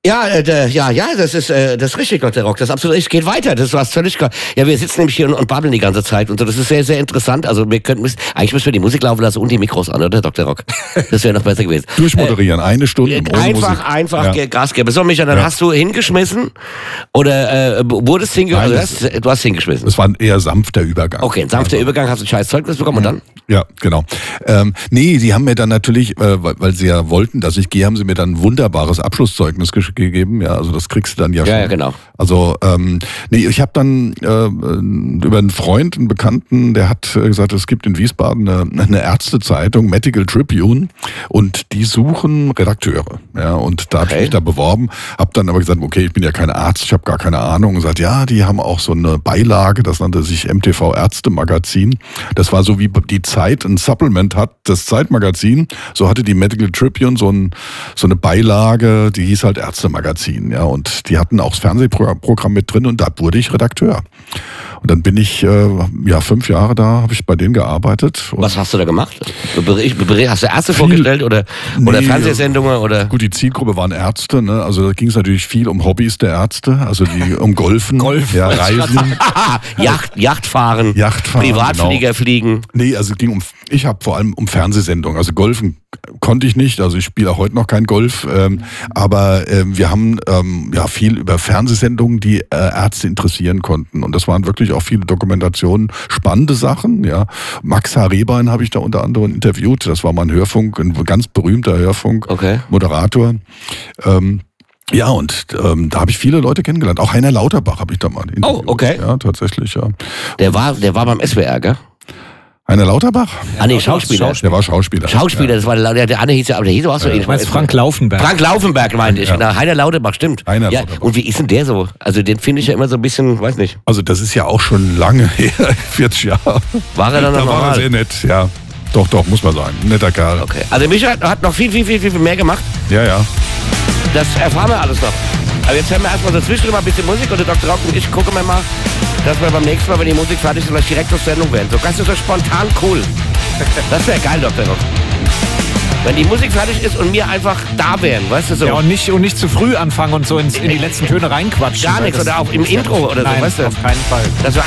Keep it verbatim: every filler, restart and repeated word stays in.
Ja, äh, ja, ja, das ist, äh, das ist richtig, Doktor Rock. Das ist absolut richtig. Geht weiter. Das war völlig klar. Ja, wir sitzen nämlich hier und, und babbeln die ganze Zeit und so. Das ist sehr, sehr interessant. Also wir könnten, müssen, eigentlich müssen wir die Musik laufen lassen und die Mikros an, oder, Doktor Rock? Das wäre noch besser gewesen. Durchmoderieren, äh, eine Stunde. Ohne einfach, Musik. einfach ja. Gas geben. So, Micha, dann ja. hast du hingeschmissen oder äh, wurdest hingeschmissen? Also, du, du hast hingeschmissen. Das war ein eher sanfter Übergang. Okay, ein sanfter also. Übergang. Hast du ein scheiß Zeugnis bekommen und dann? Ja, genau. Ähm, nee, sie haben mir dann natürlich, äh, weil, weil sie ja wollten, dass ich gehe, haben sie mir dann ein wunderbares Abschlusszeugnis ge- gegeben. Ja, also das kriegst du dann ja schon. Ja, ja, genau. Also, ähm, nee, ich habe dann äh, über einen Freund, einen Bekannten, der hat gesagt, es gibt in Wiesbaden eine, eine Ärztezeitung, Medical Tribune, und die suchen Redakteure. Ja, und da habe okay. ich mich da beworben, habe dann aber gesagt, okay, ich bin ja kein Arzt, ich habe gar keine Ahnung. Und gesagt, ja, die haben auch so eine Beilage, das nannte sich M T V Ärztemagazin. Das war so wie die Zeit ein Supplement hat, das Zeitmagazin. So hatte die Medical Tribune so, ein, so eine Beilage, die hieß halt Ärztemagazin. Ja, und die hatten auch das Fernsehprogramm mit drin und da wurde ich Redakteur. Und dann bin ich, äh, ja, fünf Jahre da, habe ich bei denen gearbeitet. Was hast du da gemacht? Hast du Ärzte viel, vorgestellt oder, nee, oder Fernsehsendungen? Oder? Gut, die Zielgruppe waren Ärzte, ne? Also da ging es natürlich viel um Hobbys der Ärzte, also die um Golfen, Golf, ja, Reisen. Yacht, Yachtfahren, Yachtfahren, Privatflieger genau. fliegen. Nee, also es ging um, ich habe vor allem um Fernsehsendungen, also Golfen konnte ich nicht, also ich spiele auch heute noch kein Golf, ähm, aber ähm, wir haben ähm, ja viel über Fernsehsendungen, die äh, Ärzte interessieren konnten, und das waren wirklich auch viele Dokumentationen, spannende Sachen, ja. Max H. Rehbein habe ich da unter anderem interviewt, das war mal ein Hörfunk, ein ganz berühmter Hörfunk-Moderator. Okay. Ähm, Ja, und ähm, da habe ich viele Leute kennengelernt. Auch Heiner Lauterbach habe ich da mal interviewt. Oh, okay. Ja, tatsächlich, ja. Der war, der war beim S W R, gell? Heiner Lauterbach? Ah, nee, Schauspieler. Der war Schauspieler. Schauspieler, ja. das war der, der, der Anne hieß ja, aber der hieß auch so ähnlich. Du meinst Frank Laufenberg. Frank Laufenberg meinte ich, ja. genau. Heiner Lauterbach, stimmt. Heiner ja. Lauterbach. Und wie ist denn der so? Also den finde ich ja immer so ein bisschen, weiß nicht. Also das ist ja auch schon lange her, vierzig Jahre. War er dann noch Da normal? war er sehr nett, ja. Doch, doch, muss man sagen. Ein netter Kerl. Okay. Also Micha hat, hat noch viel, viel, viel, viel mehr gemacht. Ja, ja. Das erfahren wir alles noch. Aber jetzt hören wir erstmal dazwischen mal ein bisschen Musik und der Doktor Rock und ich gucken wir mal, dass wir beim nächsten Mal, wenn die Musik fertig ist, vielleicht direkt auf Sendung werden. So ganz so spontan cool. Das wäre geil, Doktor Rock. Wenn die Musik fertig ist und wir einfach da wären, weißt du so. Ja, und nicht, und nicht zu früh anfangen und so ins, in die letzten Töne reinquatschen. Gar nichts, oder auch im Intro oder so, nein, weißt du. auf keinen Fall. Das